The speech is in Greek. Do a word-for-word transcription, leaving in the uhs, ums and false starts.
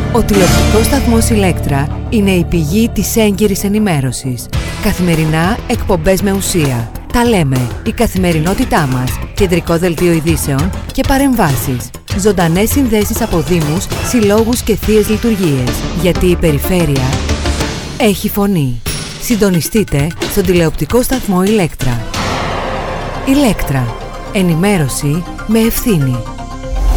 Ο τηλεοπτικός σταθμός Ηλέκτρα είναι η πηγή της έγκυρης ενημέρωσης. Καθημερινά εκπομπές με ουσία. Τα λέμε, η καθημερινότητά μας, κεντρικό δελτίο ειδήσεων και παρεμβάσεις. Ζωντανές συνδέσεις από δήμους, συλλόγους και θείες λειτουργίες. Γιατί η περιφέρεια έχει φωνή. Συντονιστείτε στον τηλεοπτικό σταθμό Ηλέκτρα. Ηλέκτρα. Ενημέρωση με ευθύνη.